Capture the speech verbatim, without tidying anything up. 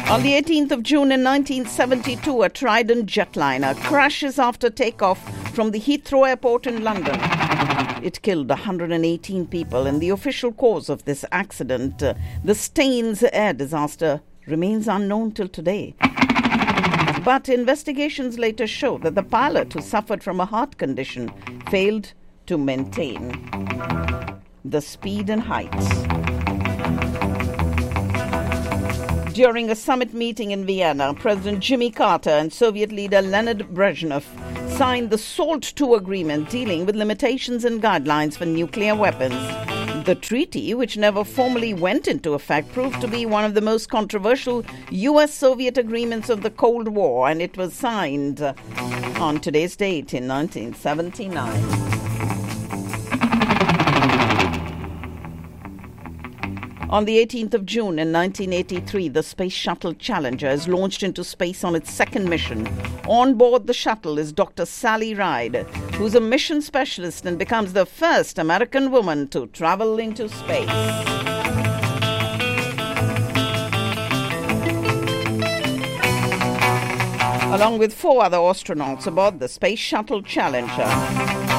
On the eighteenth of June in nineteen seventy-two, a Trident jetliner crashes after takeoff from the Heathrow Airport in London. It killed one hundred eighteen people, and the official cause of this accident, uh, the Staines air disaster, remains unknown till today. But investigations later show that the pilot, who suffered from a heart condition, failed to maintain the speed and heights. During a summit meeting in Vienna, President Jimmy Carter and Soviet leader Leonid Brezhnev signed the SALT two agreement dealing with limitations and guidelines for nuclear weapons. The treaty, which never formally went into effect, proved to be one of the most controversial U S Soviet agreements of the Cold War, and it was signed on today's date in nineteen seventy-nine. On the eighteenth of June in nineteen eighty-three, the Space Shuttle Challenger is launched into space on its second mission. On board the shuttle is Doctor Sally Ride, who's a mission specialist and becomes the first American woman to travel into space. Along with four other astronauts aboard the Space Shuttle Challenger.